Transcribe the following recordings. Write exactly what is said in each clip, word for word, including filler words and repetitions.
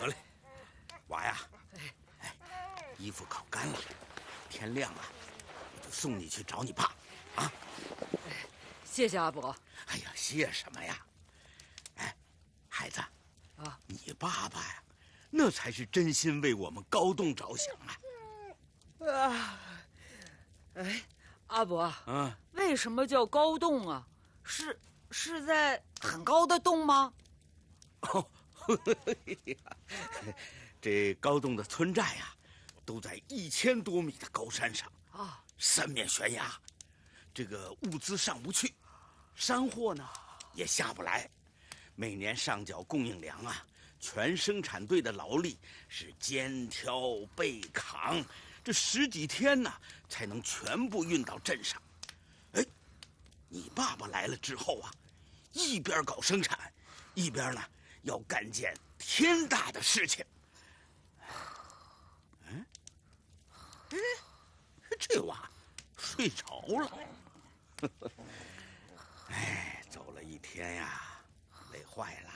得嘞，娃呀，哎，衣服烤干了，天亮了，我就送你去找你爸，啊！ 谢谢阿伯。 哎呀，谢什么呀？哎，孩子，啊，你爸爸呀，那才是真心为我们高栋着想啊！ 啊，哎，阿伯， 嗯， 为什么叫高栋啊？是是在很高的洞吗？ 哦，这高栋的村寨呀、啊，都在一千多米的高山上啊，三面悬崖，这个物资上不去，山货呢也下不来，每年上缴供应粮啊，全生产队的劳力是肩挑背扛，这十几天呢才能全部运到镇上。哎，你爸爸来了之后啊，一边搞生产，一边呢要干件天大的事情。嗯，哎，这娃睡着了。哎，走了一天呀，累坏了。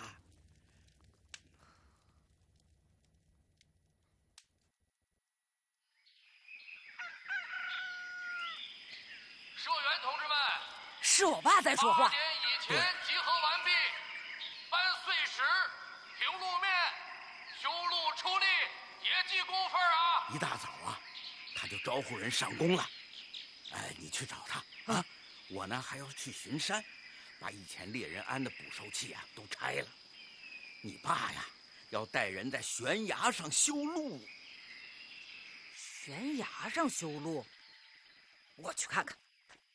社员同志们， 是我爸在说话。 八点以前集合完毕，搬碎石、平路面、修路出力，也记工分啊！ 一大早啊，他就招呼人上工了。哎，你去找他啊！我呢还要去巡山，把以前猎人安的捕兽器啊都拆了。你爸呀，要带人在悬崖上修路。 悬崖上修路？我去看看。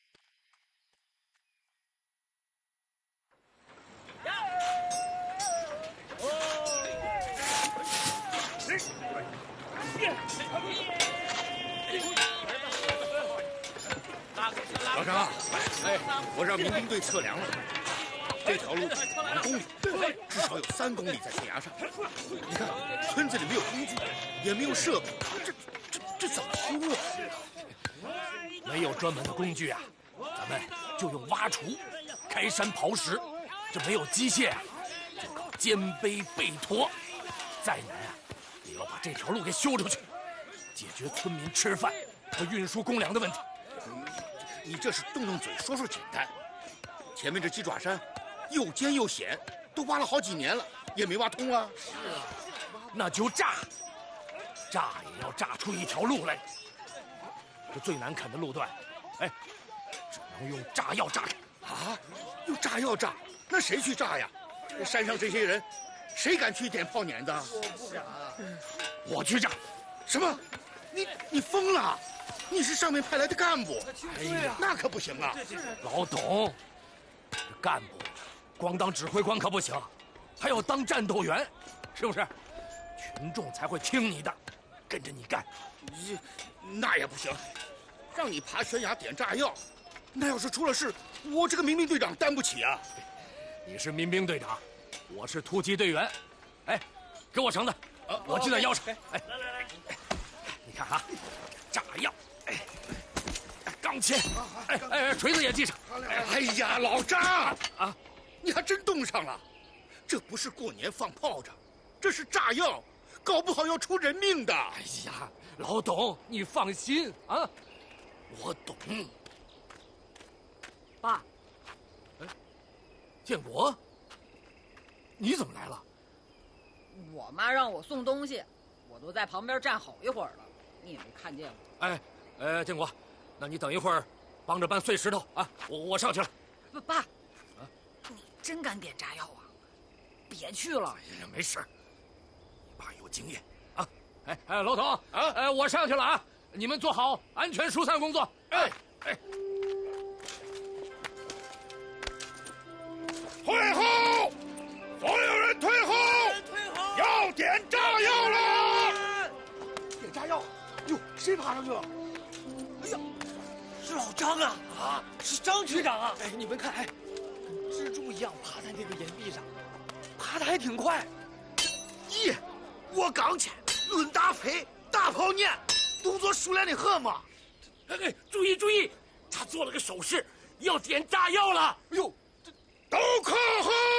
老张，哎，我让民兵队测量了，这条路两公里，至少有三公里在悬崖上。你看，村子里没有工具，也没有设备，这这这怎么修啊？ 没有专门的工具啊，咱们就用挖锄、开山刨石。这没有机械啊，就靠肩背背驮。再难啊，也要把这条路给修出去，解决村民吃饭和运输公粮的问题。 你这是动动嘴说说简单，前面这鸡爪山又尖又险，都挖了好几年了，也没挖通啊。 是啊，那就炸，炸也要炸出一条路来。这最难啃的路段，哎，只能用炸药炸开。 啊，用炸药炸？那谁去炸呀？山上这些人，谁敢去点炮碾子？ 我不敢。我去炸。 什么？你你疯了？你是上面派来的干部， 哎呀， 那可不行啊！ 老董，这干部光当指挥官可不行，还要当战斗员，是不是？群众才会听你的，跟着你干。 你那也不行，让你爬悬崖点炸药，那要是出了事，我这个民兵队长担不起啊！ 你是民兵队长，我是突击队员。哎，给我绳子，啊、我系在腰上。哎，来来来，你看啊，炸药。钢钎，哎哎，锤子也系上。 哎呀，老张啊，你还真冻上了。这不是过年放炮仗，这是炸药，搞不好要出人命的。 哎呀，老董，你放心啊，我懂。 爸， 哎，建国，你怎么来了？ 我妈让我送东西，我都在旁边站好一会儿了，你也没看见我。 哎，呃，建国。那你等一会儿，帮着搬碎石头啊！我我上去了。 爸爸，啊，你真敢点炸药啊？别去了。 哎呀，没事，你爸有经验啊！哎哎，老董啊，哎，我上去了啊！你们做好安全疏散工作。哎哎， 退后！所有人退后！ 退后！ 要点炸药了！ 点炸药！哟，谁爬上去了？哎呀！是老张啊！啊，是张局长啊！哎，你们看，哎，跟蜘蛛一样爬在那个岩壁上，爬得还挺快。 咦，我刚去，论大飞，大炮念，动作熟练的很嘛。 哎哎，注意注意，他做了个手势，要点炸药了。哎呦， 都靠后！